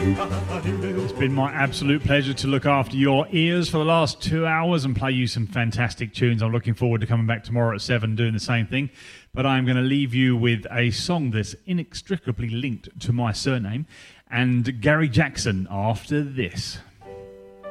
It's been my absolute pleasure to look after your ears for the last 2 hours and play you some fantastic tunes. I'm looking forward to coming back tomorrow at 7 doing the same thing. But I'm going to leave you with a song that's inextricably linked to my surname and Gary Jackson after this.